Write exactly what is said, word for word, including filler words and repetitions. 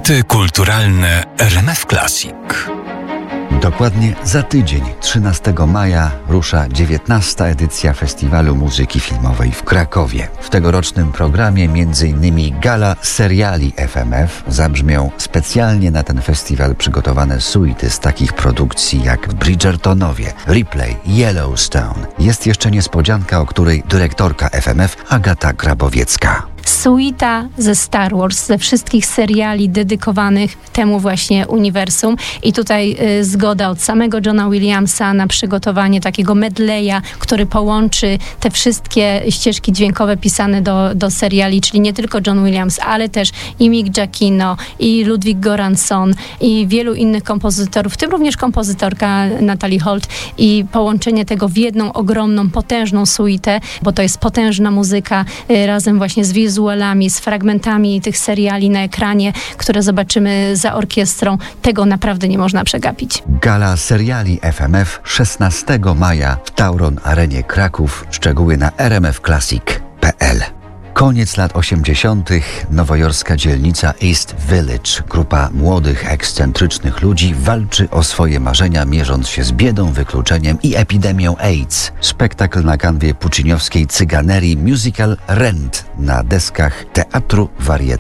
Fakty kulturalne R M F Classic. Dokładnie za tydzień, trzynastego maja, rusza dziewiętnasta edycja Festiwalu Muzyki Filmowej w Krakowie. W tegorocznym programie między innymi gala seriali F M F. Zabrzmią specjalnie na ten festiwal przygotowane suity z takich produkcji jak w Bridgertonowie, Ripley, Yellowstone. Jest jeszcze niespodzianka, o której dyrektorka F M F Agata Grabowiecka. Suita ze Star Wars, ze wszystkich seriali dedykowanych temu właśnie uniwersum. I tutaj y, zgoda od samego Johna Williamsa na przygotowanie takiego medleya, który połączy te wszystkie ścieżki dźwiękowe pisane do, do seriali, czyli nie tylko John Williams, ale też i Mick Giacchino, i Ludwig Göransson, i wielu innych kompozytorów, w tym również kompozytorka Natalie Holt, i połączenie tego w jedną ogromną, potężną suitę, bo to jest potężna muzyka y, razem właśnie z wizualami, z fragmentami tych seriali na ekranie, które zobaczymy za orkiestrą. Tego naprawdę nie można przegapić. Gala seriali F M F szesnastego maja w Tauron Arenie Kraków. Szczegóły na r m f classic kropka p l. Koniec lat osiemdziesiątych. Nowojorska dzielnica East Village. Grupa młodych, ekscentrycznych ludzi walczy o swoje marzenia, mierząc się z biedą, wykluczeniem i epidemią AIDS. Spektakl na kanwie pucciniowskiej cyganerii, musical Rent na deskach Teatru Varieté.